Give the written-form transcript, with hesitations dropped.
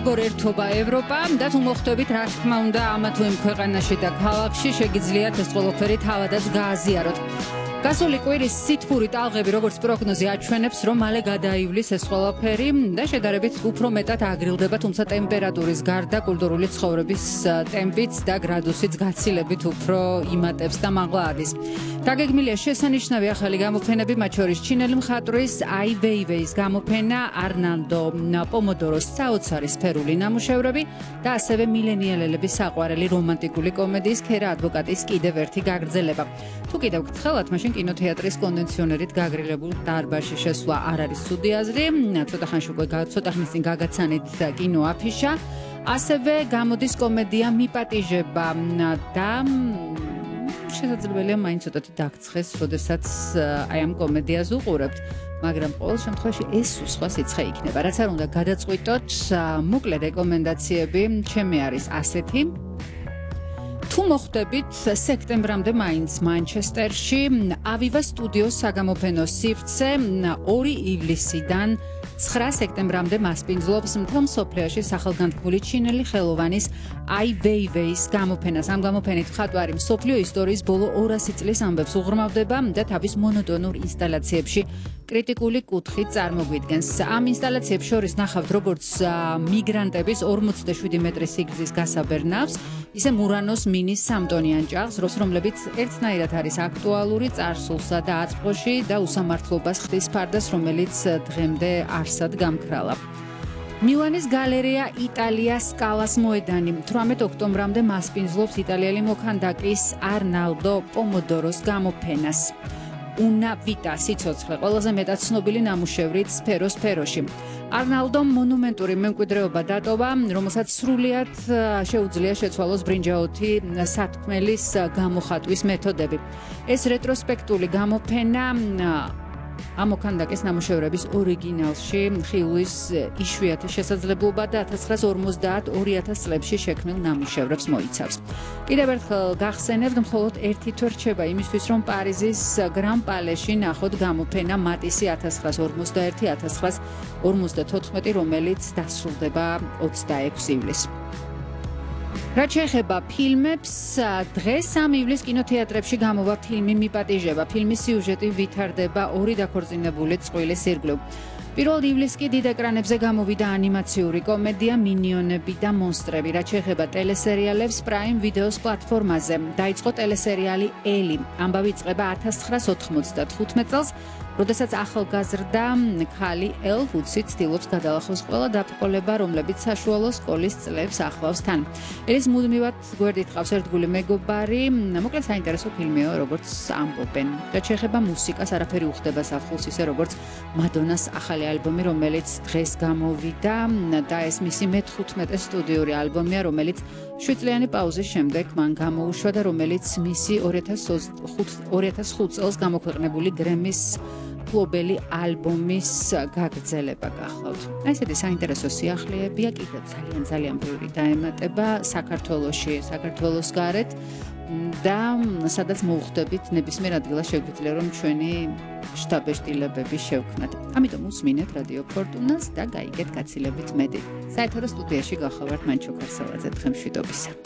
როგორ ერთობა ევროპა და თუ მოხდებით რა თქმა უნდა ამა თუ იმ ქვეყანაში და ქალაქში შეგიძლიათ ეს ყველაფერი თავადაც გააზიაროთ. გასული კვირის სითბური ტალღები როგორც პროგნოზი აჩვენებს, რომ მალე გადაივლის ეს ყველაფერი და შედარებით უფრო მეტად აგრილდება, თუმცა ტემპერატურის გარდა კულტურული ცხოვრების ტემპიც და გრადუსიც გაცილებით უფრო იმატებს და მაღლა ადის. დაგეგმილია შესანიშნავი ახალი გამოფენები, მათ შორის ჩინელი მხატვრის აი ვეივეის გამოფენა, არნალდო პომოდოროს საოცარი სფერული ნამუშევრები და ასევე მილენიალელების საყვარელი რომანტიკული კომედიის ქერა ადვოკატის კიდევ ერთი გაგრძელება. თუ კიდევ გრცხველად, მაშინ კინოთეატრის კონვენციონერით გაგრილებულ დარბაზში შესვლა არ არის ცუდი აზრი. ცოტა ხნის წინ გაგაცანით კინო აფიშა. ასევე გამოდის კომედია მიპატიჟება და შესაძლებელია მაინც ცოტათი დაგცხეს, როდესაც აი ამ კომედიას უყურებთ, მაგრამ ყოველ შემთხვევაში ეს სხვა სიცხე იქნება. რაც არ უნდა გადაწყვიტოთ, მოკლე რეკომენდაციები ჩემი არის ასეთი. თუ მოხდებით სექტემბრამდე მაინც მანჩესტერში, ავივა სტუდიოს საგამოფენო სივრცე 2 ივლისიდან 9 სექტემბრამდე მასპინძლობს მთელ მსოფლიოში სახელგანთქმული ჩინელი ხელოვანის აი ვეივეის გამოფენას. ამ გამოფენით მხატვარი მსოფლიო ისტორიის ბოლო 200 წლის ამბებს უღრმავდება და თავის მონოტონურ ინსტალაციებში კრიტიკული კუთხით წარმოგვიდგენს. ამ ინსტალაციებს შორის ნახავთ როგორც მიგრანტების 47 მეტრის სიგრძის გასაბერ ნავს, ისე მურანოს მინის სამტონიან ჭაღს, რომლებიც ერთნაირად არის აქტუალური წარსულსა და აწმყოში და უსამართლობას ხდის ფარდას, რომელიც დღემდე არსად გამქრალა. მილანის გალერეა იტალია სკალას მოედანი 18 ოქტომბრამდე მასპინძლობს იტალიელი მოქანდაკის არნალდო პომოდოროს გამოფენას. Una vita სიცოცხლე ყველაზე მეტად ცნობილი ნამუშევრით სფეროში. არნალდომ მონუმენტური მემკვიდრეობა დატოვა, რომელსაც სრულიად შეუძლია შეცვალოს ბრინჯაოთი სათქმელის გამოხატვის მეთოდები. ეს რეტროსპექტული გამოფენა ამ მოქანდაკის ნამუშევრების ორიგინალში ხილვის იშვიათი შესაძლებლობა და 1950-2000 წლებში შექმნილ ნამუშევრებს მოიცავს. კიდევ ერთხელ გახსენებთ, მხოლოდ ერთი თვე რჩება იმისთვის, რომ პარიზის გრან პალეში ნახოთ გამოფენა მატისი 1950-1954, რომელიც დასრულდება 26 ივლისს. რაც შეეხება ფილმებს, დღეს 3 ივლისს კინოთეატრებში გამოვა ფილმი მიპატიჟება. ფილმის სიუჟეტი ვითარდება 2 დაქორწინებული წყვილის ირგვლივ. 1 ივლისს კი დიდ ეკრანებზე გამოვიდა ანიმაციური კომედია მინიონები და მონსტრები. რაც შეეხება ტელესერიალებს, Prime Videos პლატფორმაზე დაიწყო ტელესერიალი ელი. ამბავი იწყება 1995 წელს, როდესაც ახალგაზრდა ქალი ელ ვუდსი ცდილობს გადალახოს ყველა დაბრკოლება, რომლებიც საშუალო სკოლის წლებს ახლავს თან. ელის მუდმივად გვერდით ყავს ერთგული მეგობარი, მოკლედ საინტერესო ფილმია, როგორც ამბობენ. რაც შეეხება მუსიკას, არაფერი უხდება ზაფხულს, ისე როგორც მადონას ახალი ალბომი, რომელიც დღეს გამოვიდა და ეს მისი მე-15 სტუდიური ალბომია, რომელიც 7 წლიანი პაუზის შემდეგ მან გამოუშვა და რომელიც მისი 2005 წელს გამოქვეყნებული გრემის ფლობელი ალბომის გაგრძელება გახლავთ. ესეთი საინტერესო სიახლეებია, კიდევ ძალიან ბევრი დაემატება საქართველოს გარეთ და სადაც მოუხდებით ნებისმიერ ადგილას შეგვიძლია რომ ჩვენი შტაბ-ეშტილებები შევქმნათ. ამიტომ უსმინეთ რადიო ფორტუნას და გაიგეთ გაცილებით მეტი. საერთოდ სტუდიაში გახლავართ მან ჩოქარსელაძე, დღემშვიდობისა.